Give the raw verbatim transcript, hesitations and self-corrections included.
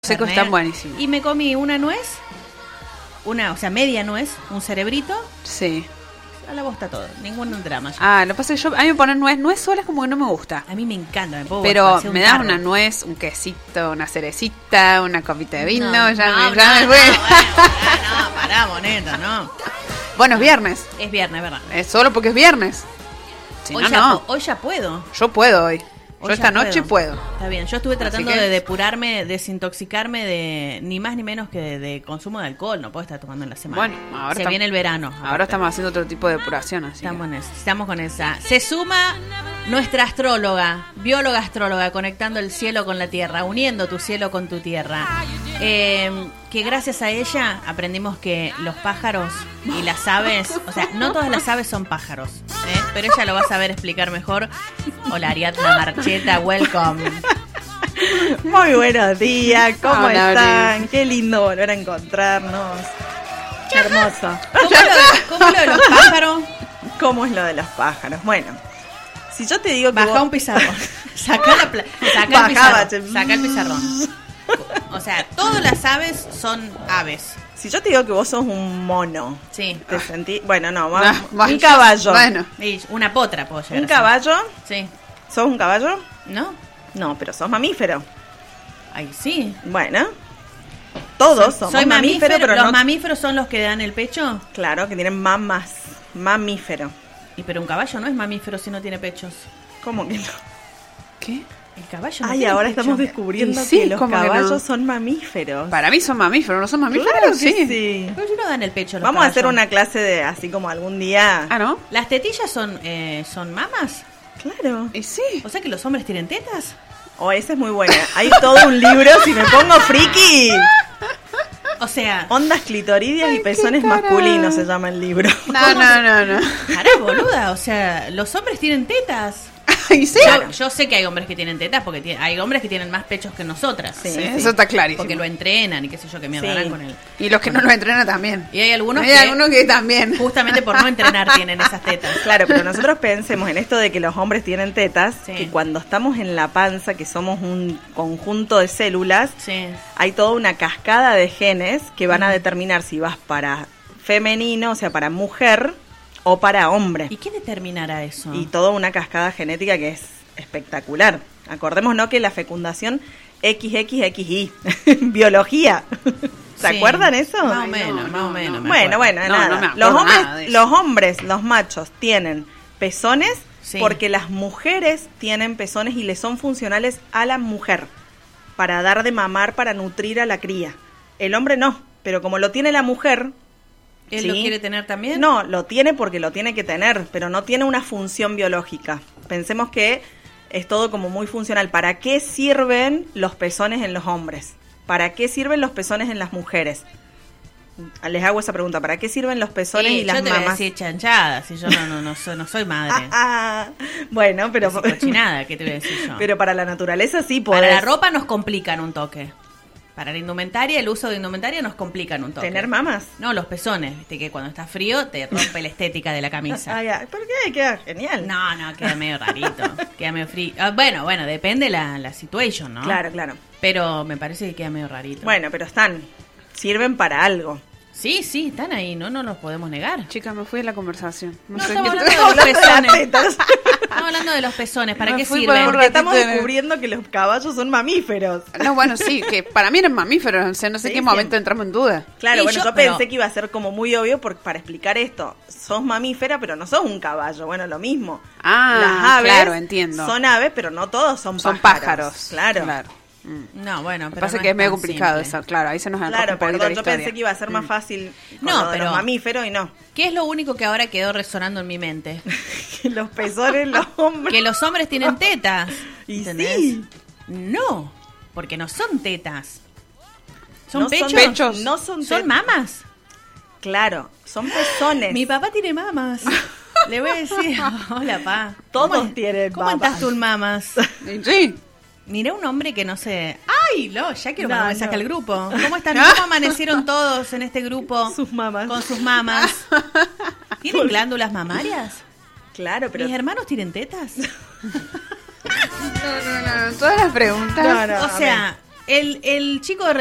Secos están buenísimos. Y me comí una nuez, una, o sea, media nuez, un cerebrito. Sí. A la bosta todo, ningún drama. Ah, lo que pasa es que yo, a mí me ponen nuez, nuez sola es como que no me gusta. A mí me encanta, me puedo Pero un me das tarro. una nuez, un quesito, una cerecita, una copita de vino, No, ya no, me, ya no, me no, fue. bueno, pará, no, pará, boneta, no. Bueno, es viernes. Es viernes, ¿verdad? Es solo porque es viernes. Si hoy, no, ya, no. hoy ya puedo. Yo puedo hoy. Hoy Yo ya esta noche puedo. Está bien, yo estuve tratando Así que- de depurarme, desintoxicarme de ni más ni menos que de, de consumo de alcohol. No puedo estar tomando en la semana. Bueno, ahora Se estamos- viene el verano. Ahora aparte. estamos haciendo otro tipo de depuración, así Estamos, que- en esa, estamos con esa. Se suma nuestra astróloga, bióloga astróloga, conectando el cielo con la tierra, uniendo tu cielo con tu tierra. Eh, que gracias a ella aprendimos que los pájaros y las aves, o sea, no todas las aves son pájaros, ¿eh? Pero ella lo va a saber explicar mejor. Hola Ariadna Marcheta, welcome. Muy buenos días, ¿cómo Hola, están? Qué lindo volver a encontrarnos. Qué hermoso. ¿Cómo lo de, cómo lo de los pájaros? ¿Cómo es lo de los pájaros? Bueno, si yo te digo que Baja vos- un pizarrón. Saca, la pla- saca el Bajá, pizarrón. bache. Saca el pizarrón. O sea, todas las aves son aves. si yo te digo que vos sos un mono, Sí. te sentí, bueno, no, Ah, un bueno, caballo. Bueno, Y una potra puedo llegar Un a ser. caballo, Sí. ¿sos un caballo? ¿No? No, pero sos mamífero. Ay, sí. Bueno, todos somos Soy mamíferos, pero ¿Los no. mamíferos son los que dan el pecho? Claro, que tienen mamas, mamífero. Y pero un caballo no es mamífero si no tiene pechos. ¿Cómo que no? ¿qué? El caballo no Ay, tiene ahora pecho. estamos descubriendo Y sí, que los ¿cómo que no? caballos son mamíferos. Para mí son mamíferos, ¿no son mamíferos? Claro que sí. sí. Pero si no dan el pecho los Vamos a hacer caballos. una clase de así como algún día. Ah, ¿no? ¿Las tetillas son, eh, son mamas? Claro. Y sí. O sea que los hombres tienen tetas. Oh, esa es muy buena. Hay todo un libro, si me pongo friki. O sea, Ondas clitoridias y Ay, pezones qué tarada. masculinos se llama el libro. No, no, no, no. pará, boluda. O sea, los hombres tienen tetas. Y sí. Yo, yo sé que hay hombres que tienen tetas porque tie- hay hombres que tienen más pechos que nosotras. Sí, Sí, eso está clarísimo. Porque lo entrenan y qué sé yo, que mierda Sí. harán con él. Y los que no los entrenan también. Y hay algunos Hay que algunos que también. justamente por no entrenar tienen esas tetas. Claro, pero nosotros pensemos en esto de que los hombres tienen tetas, Sí. que cuando estamos en la panza, que somos un conjunto de células, Sí. hay toda una cascada de genes que van a determinar si vas para femenino, o sea, para mujer, o para hombre. ¿Y qué determinará eso? Y toda una cascada genética que es espectacular. Acordémonos que la fecundación equis equis equis y, biología. ¿Se Sí. acuerdan eso? Más o Ay, menos, no, más o no, menos. no. me Bueno, acuerdo. bueno, No, nada. no me acuerdo los hombres, nada de eso. los hombres, los machos tienen pezones Sí. porque las mujeres tienen pezones y le son funcionales a la mujer para dar de mamar, para nutrir a la cría. El hombre no, pero como lo tiene la mujer, ¿Él ¿sí? lo quiere tener también? No, lo tiene porque lo tiene que tener, pero no tiene una función biológica. Pensemos que es todo como muy funcional. ¿Para qué sirven los pezones en los hombres? ¿Para qué sirven los pezones en las mujeres? Les hago esa pregunta. ¿Para qué sirven los pezones Sí, y las yo te voy a mamas? decir chanchada, si yo no, no, no, soy, no soy madre. Ah, bueno, pero, Así cochinada, ¿qué te voy a decir yo? pero para la naturaleza sí podés Para la ropa nos complican un toque. Para la indumentaria, el uso de indumentaria nos complican un toque. tener mamas. No, los pezones, viste que cuando está frío te rompe la estética de la camisa. Ay, ay, ¿por qué? Queda genial. No, no, queda medio rarito. Queda medio frío. Ah, bueno, bueno, depende la, la situation, ¿no? Claro, claro. Pero me parece que queda medio rarito. Bueno, pero están. Sirven para algo. Sí, sí, están ahí, no, no los podemos negar. Chica, me fui de la conversación. No, No, sé estamos qué hablando de los pezones. Tetas. Estamos hablando de los pezones, ¿para Me qué fui por sirven? un Porque estamos ratito de- descubriendo que los caballos son mamíferos. No, bueno, sí, que para mí eran mamíferos. O sea, no sé Sí, qué momento siempre. entramos en duda. Claro, Y bueno, yo- yo, pero- pensé que iba a ser como muy obvio por- para explicar esto. Sos mamífera, pero no sos un caballo. Bueno, lo mismo. Ah, Las aves claro, entiendo. son aves, pero no todos son, Son pájaros. pájaros. Claro. Claro. Mm. No, bueno, Lo que pero pasa no que es medio tan complicado simple. eso, claro, ahí se nos enroja Claro, un poquito perdón, la yo historia. pensé que iba a ser más fácil con No, lo de pero- los mamíferos y no. ¿Qué es lo único que ahora quedó resonando en mi mente? los pezones, los hombres. Que los hombres tienen tetas. Y ¿entendés? sí. No, porque no son tetas. Son No pechos. pechos. No son Son tet- mamas. Claro, son pezones. Mi papá tiene mamas. Le voy a decir, hola, pa. Todos ¿Cómo- tienen ¿Cómo mamas. estás tú en mamas? Y sí. Miré un hombre que no sé. ¡Ay, lo! Ya quiero No, mandar un mensaje no. al grupo. ¿Cómo están? ¿Cómo amanecieron todos en este grupo? Sus mamas. Con sus mamas. ¿Tienen glándulas mamarias? Claro, pero. ¿Mis hermanos tienen tetas? No, no, no, todas las preguntas. No, no. O sea, el, el chico de